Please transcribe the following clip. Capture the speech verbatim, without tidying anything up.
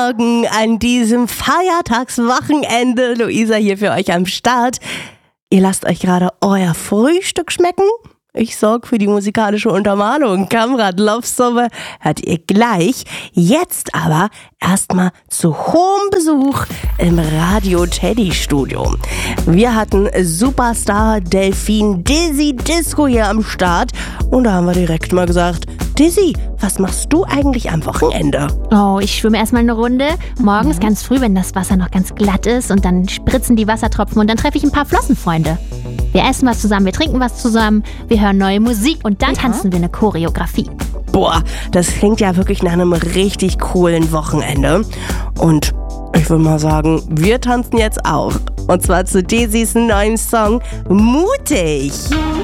Morgen an diesem Feiertagswochenende. Luisa hier für euch am Start. Ihr lasst euch gerade euer Frühstück schmecken? Ich sorge für die musikalische Untermalung. Kamerad Love Summer hört ihr gleich. Jetzt aber erstmal zu hohem Besuch im Radio Teddy Studio. Wir hatten Superstar Delfin Dizzy Disco hier am Start und da haben wir direkt mal gesagt, Dizzy, was machst du eigentlich am Wochenende? Oh, ich schwimme erstmal eine Runde. Morgens ganz früh, wenn das Wasser noch ganz glatt ist und dann spritzen die Wassertropfen und dann treffe ich ein paar Flossenfreunde. Wir essen was zusammen, wir trinken was zusammen, wir hören neue Musik und dann tanzen wir eine Choreografie. Boah, das klingt ja wirklich nach einem richtig coolen Wochenende. Und ich würde mal sagen, wir tanzen jetzt auch. Und zwar zu Dizzys neuen Song Mutig.